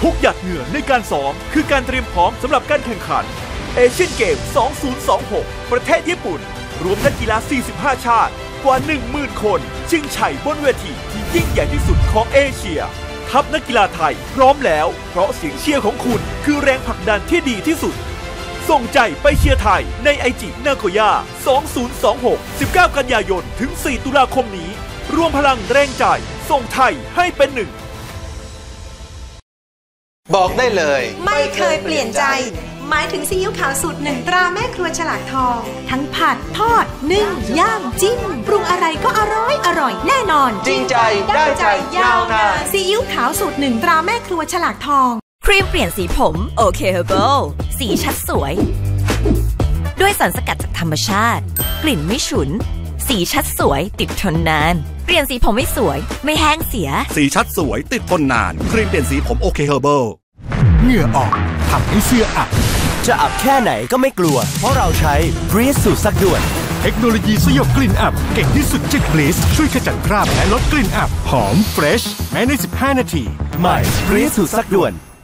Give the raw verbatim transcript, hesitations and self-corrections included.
ทุกหยาดเหงื่อในการซ้อมคือการเตรียมพร้อมสำหรับการแข่งขันเอเชียนเกม สองพันยี่สิบหก ประเทศญี่ปุ่นรวมนักกีฬา สี่สิบห้า ชาติกว่า หนึ่งหมื่น คนชิงชัยบนเวทีที่ยิ่งใหญ่ที่สุดของเอเชียทัพนักกีฬาไทยพร้อมแล้วเพราะเสียงเชียร์ของคุณคือแรงผลักดันที่ดีที่สุดส่งใจไปเชียร์ไทยในไอจินาโกย่า สองพันยี่สิบหก สิบเก้า กันยายนถึง สี่ ตุลาคมนี้รวมพลังแรงใจส่งไทยให้เป็นหนึ่งบอกได้เลยไม่เคยเปลี่ยนใจหมายถึงซีอิ๊วขาวสูตรหนึ่งตราแม่ครัวฉลากทองทั้งผัดทอดนึ่งย่างจิ้มปรุงอะไรก็อร่อยอร่อยแน่นอนจริงใจได้ใจยาวนานซีอิ๊วขาวสูตรหนึ่งตราแม่ครัวฉลากทองครีมเปลี่ยนสีผมโอเคเฮอร์เบิลสีชัดสวยด้วยสารสกัดจากธรรมชาติกลิ่นไม่ฉุนสีชัดสวยติดทนนานเปลี่ยนสีผมไม่สวยไม่แห้งเสียสีชัดสวยติดทนนานครีมเปลี่ยนสีผมโอเคเฮอร์เบิลเหงื่อออกทำให้เสื้ออับจะอับแค่ไหนก็ไม่กลัวเพราะเราใช้ Breeze สูตรซักด่วนเทคโนโลยีสยบกลิ่นอับเก่งที่สุดจาก Breeze ช่วยขจัดคราบและลดกลิ่นอับหอมเฟรชแม้ในสิบห้านาทีใหม่ Breeze สูตรซักด่วน